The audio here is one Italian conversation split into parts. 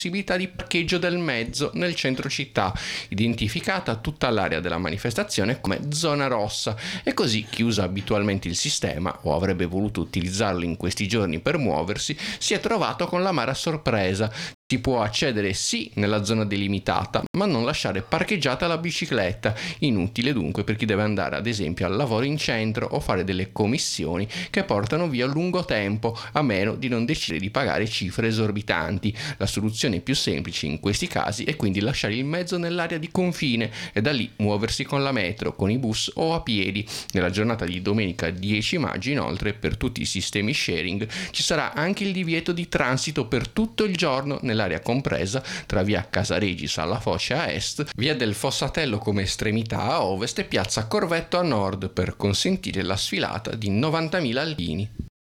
possibilità di parcheggio del mezzo nel centro città, identificata tutta l'area della manifestazione come zona rossa, e così chi usa abitualmente il sistema o avrebbe voluto utilizzarlo in questi giorni per muoversi si è trovato con l'amara sorpresa. Si può accedere sì nella zona delimitata, ma non lasciare parcheggiata la bicicletta, inutile dunque per chi deve andare ad esempio al lavoro in centro o fare delle commissioni che portano via lungo tempo, a meno di non decidere di pagare cifre esorbitanti. La soluzione più semplice in questi casi è quindi lasciare il mezzo nell'area di confine e da lì muoversi con la metro, con i bus o a piedi. Nella giornata di domenica 10 maggio inoltre per tutti i sistemi sharing ci sarà anche il divieto di transito per tutto il giorno nell'area compresa tra via Casaregis alla Foce a est, via del Fossatello come estremità a ovest e piazza Corvetto a nord, per consentire la sfilata di 90.000 alpini.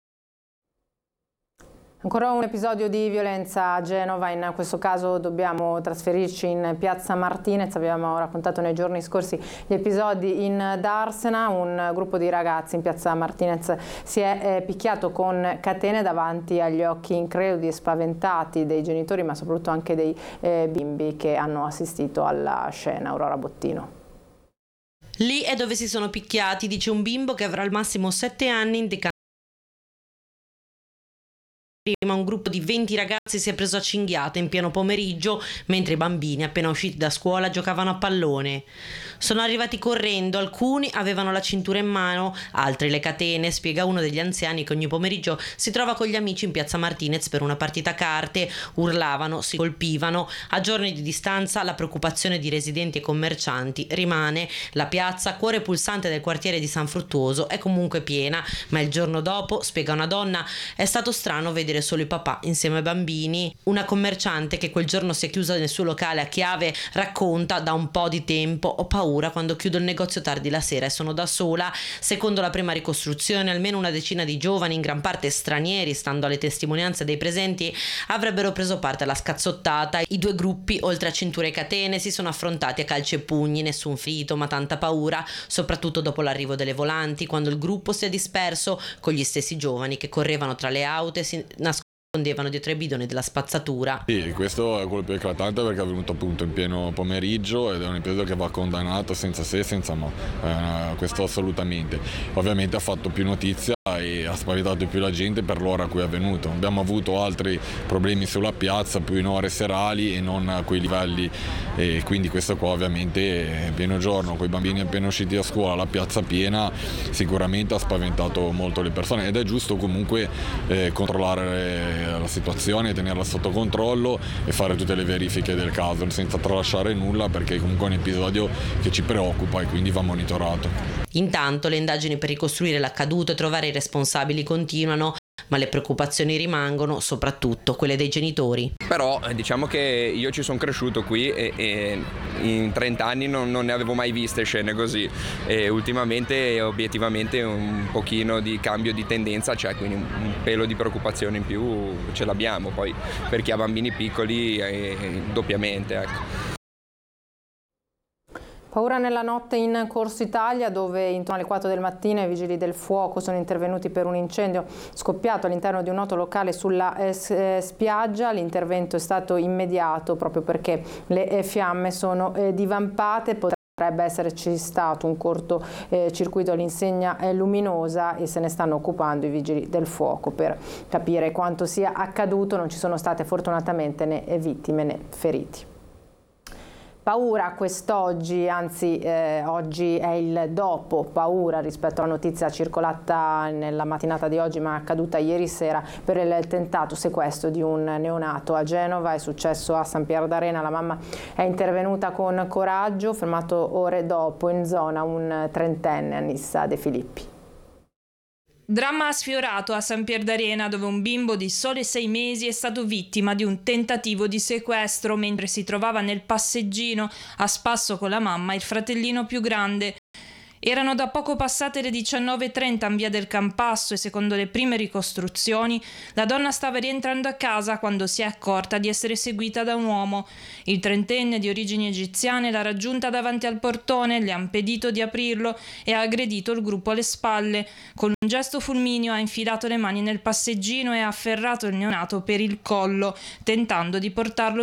Ancora un episodio di violenza a Genova, in questo caso dobbiamo trasferirci in piazza Martinez. Abbiamo raccontato nei giorni scorsi gli episodi in Darsena. Un gruppo di ragazzi in piazza Martinez si è picchiato con catene davanti agli occhi increduli e spaventati dei genitori, ma soprattutto anche dei bimbi che hanno assistito alla scena. Aurora Bottino. Lì è dove si sono picchiati, dice un bimbo che avrà al massimo 7 anni, in Prima un gruppo di 20 ragazzi si è preso a cinghiate in pieno pomeriggio mentre i bambini appena usciti da scuola giocavano a pallone. Sono arrivati correndo, alcuni avevano la cintura in mano, altri le catene, spiega uno degli anziani che ogni pomeriggio si trova con gli amici in piazza Martinez per una partita a carte, urlavano, si colpivano. A giorni di distanza la preoccupazione di residenti e commercianti rimane. La piazza, cuore pulsante del quartiere di San Fruttuoso, è comunque piena, ma il giorno dopo, spiega una donna, è stato strano vedere solo i papà insieme ai bambini. Una commerciante che quel giorno si è chiusa nel suo locale a chiave racconta: da un po' di tempo ho paura quando chiudo il negozio tardi la sera e sono da sola. Secondo la prima ricostruzione almeno una decina di giovani, in gran parte stranieri, stando alle testimonianze dei presenti, avrebbero preso parte alla scazzottata. I due gruppi, oltre a cinture e catene, si sono affrontati a calci e pugni, nessun ferito ma tanta paura, soprattutto dopo l'arrivo delle volanti, quando il gruppo si è disperso, con gli stessi giovani che correvano tra le auto e si nascondevano dietro ai bidoni della spazzatura. Sì, questo è quello più eclatante perché è avvenuto appunto in pieno pomeriggio ed è un episodio che va condannato senza se e senza ma, questo assolutamente. Ovviamente ha fatto più notizia e ha spaventato di più la gente per l'ora a cui è avvenuto. Abbiamo avuto altri problemi sulla piazza più in ore serali e non a quei livelli, e quindi questo qua ovviamente pieno giorno con i bambini appena usciti da scuola, la piazza piena, sicuramente ha spaventato molto le persone ed è giusto comunque controllare la situazione, tenerla sotto controllo e fare tutte le verifiche del caso senza tralasciare nulla, perché comunque è un episodio che ci preoccupa e quindi va monitorato. Intanto le indagini per ricostruire l'accaduto e trovare i responsabili continuano, ma le preoccupazioni rimangono, soprattutto quelle dei genitori. Però diciamo che io ci sono cresciuto qui e in 30 anni non ne avevo mai viste scene così, e ultimamente obiettivamente un pochino di cambio di tendenza c'è, quindi un pelo di preoccupazione in più ce l'abbiamo, poi per chi ha bambini piccoli doppiamente, ecco. Paura nella notte in Corso Italia, dove intorno alle 4 del mattino i vigili del fuoco sono intervenuti per un incendio scoppiato all'interno di un noto locale sulla spiaggia. L'intervento è stato immediato proprio perché le fiamme sono divampate. Potrebbe esserci stato un corto circuito all'insegna luminosa e se ne stanno occupando i vigili del fuoco per capire quanto sia accaduto. Non ci sono state fortunatamente né vittime né feriti. Paura quest'oggi, anzi oggi è il dopo paura rispetto alla notizia circolata nella mattinata di oggi ma accaduta ieri sera per il tentato sequestro di un neonato a Genova. È successo a San Pier d'Arena, la mamma è intervenuta con coraggio, fermato ore dopo in zona un trentenne, Anissa De Filippi. Dramma sfiorato a San Pier d'Arena, dove un bimbo di sole 6 mesi è stato vittima di un tentativo di sequestro mentre si trovava nel passeggino a spasso con la mamma e il fratellino più grande. Erano da poco passate le 19:30 in via del Campasso e secondo le prime ricostruzioni la donna stava rientrando a casa quando si è accorta di essere seguita da un uomo. Il trentenne di origini egiziane l'ha raggiunta davanti al portone, le ha impedito di aprirlo e ha aggredito il gruppo alle spalle. Con un gesto fulmineo ha infilato le mani nel passeggino e ha afferrato il neonato per il collo, tentando di portarlo